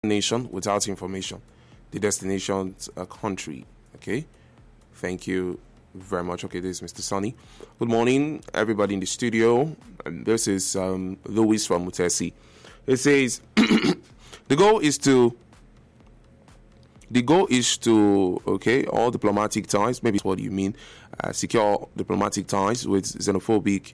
nation without information. The destination's a country. Okay. Thank you very much. Okay, this is Mr. Sonny. Good morning, everybody in the studio. And this is Louis from Mutesi. It says the goal is to all diplomatic ties, maybe what do you mean, secure diplomatic ties with xenophobic.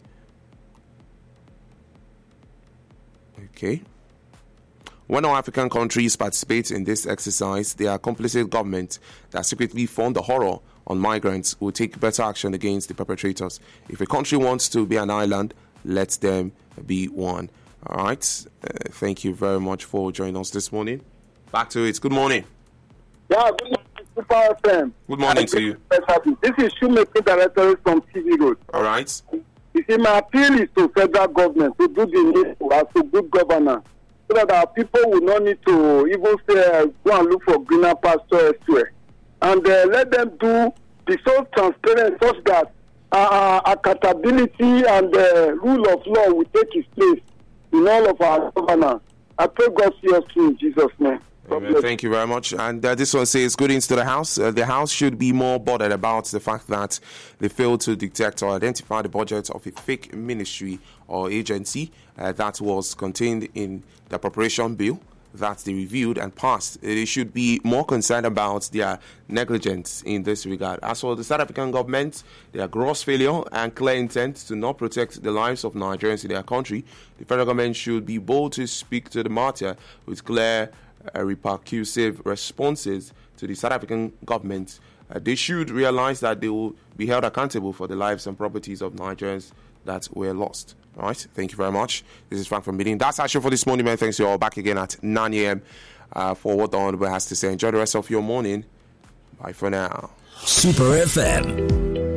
Okay. When all African countries participate in this exercise, they are complicit governments that secretly fund the horror on migrants will take better action against the perpetrators. If a country wants to be an island, let them be one. All right. Thank you very much for joining us this morning. Back to it. Good morning. Yeah, good morning, Super FM. Good morning to you. This is Shoemaker Director from TV Road. All right. You see, my appeal is to federal government to do the needful as a good governor, so that our people will not need to even say go and look for greener pasture elsewhere. And let them do the so transparent such that accountability and rule of law will take its place in all of our governance. I pray God see us through in Jesus' name. Amen. Thank you very much. And this one says, good into the House. The House should be more bothered about the fact that they failed to detect or identify the budget of a fake ministry or agency that was contained in the appropriation bill that they reviewed and passed. They should be more concerned about their negligence in this regard. As for the South African government, their gross failure and clear intent to not protect the lives of Nigerians in their country, the federal government should be bold to speak to the matter with clear repercussive responses to the South African government. They should realize that they will be held accountable for the lives and properties of Nigerians that were lost. All right. Thank you very much. This is Frank from Meeting. That's our show for this morning, man. Thanks to you all. Back again at 9 a.m. For what the Honorable has to say. Enjoy the rest of your morning. Bye for now. Super FM.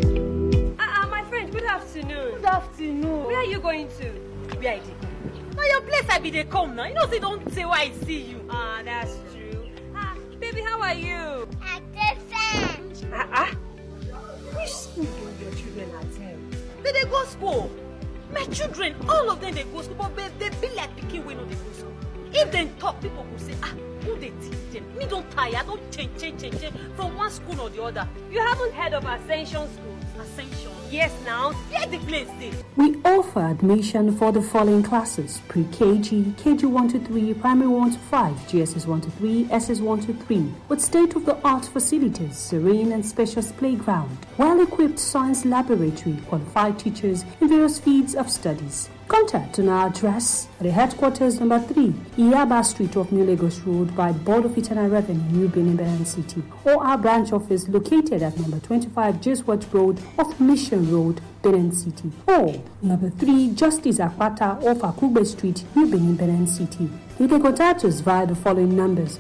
My friend, good afternoon. Good afternoon. Where are you going to? Where is it? Now your place I be they come now. You know they don't say why I see you. That's true. Baby, how are you? At the Which school do your children attend? They go school. My children, all of them they go school, but they be like picking when they go school. If they talk, people will say, who they teach them? Me don't tire, don't change from one school or the other. You haven't heard of Ascension School? Ascension? Yes, now. Where the place is? We offer admission for the following classes: pre-KG, KG 1 to 3, primary 1 to 5, GSS 1 to 3, SS 1 to 3, with state-of-the-art facilities, serene and spacious playground, well-equipped science laboratory, qualified teachers in various fields of studies. Contact on our address at the headquarters number 3, Iyaba Street of New Lagos Road by Board of Internal Revenue, New Benin City, or our branch office located at number 25 Jeswat Road off Mission Road, Benin City, or number 3 Justice Akpata off Akugbe Street, New Benin City. You can contact us via the following numbers: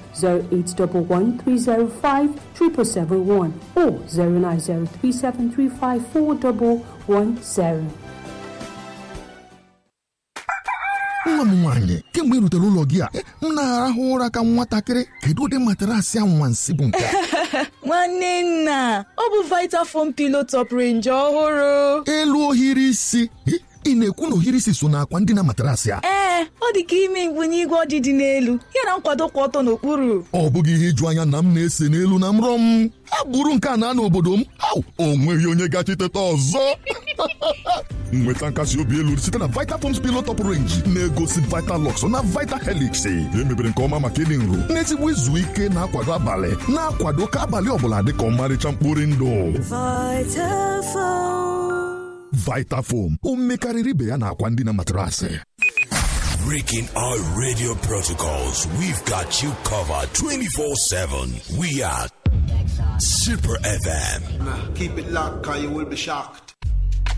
0811-305-7771 or 09037354110. Nwa m nwaanyị, kemgbe ị rutere ụlọ gị a, m na-arahụ ụra ka nwatakịrị. Kedu ụdị materasị anwansi bụ nke a? Nwanne nna, ọ bụ Vitafoam Pillow Top Range ọhụrụ. Elu ohiri isi. Ị na-ekwu na ohiri isi so na akwa ndina materasị a? Ọ dị ka ime mgbunye igwe ọdịdị n'elu. Ya na nkwado kwụ ọtọ n'okpuru. Ọ bụghị ihe iju anya na m na-ese n'elu na mrọ m. Ha bụrụ nke a na n'obodo m. O nweghị onye gachiteta ọzọ. Nweta nkasi obi elu site na Vitafoam Pillow Top Range na-egosi Vitalux na Vita Helix. Emebere nke ọma maka ịdị nro, na-ezigbo izu ike na-akwado abalị, na-akwado ka abalị ọbụla dị ka ọmarịcha mkpụrụ ndụ. Vitafoam, o mmekarịrị ibe ya na akwa ndina materasị. Breaking our radio protocols, we've got you covered 24/7. We are Super FM. Keep it locked, or you will be shocked.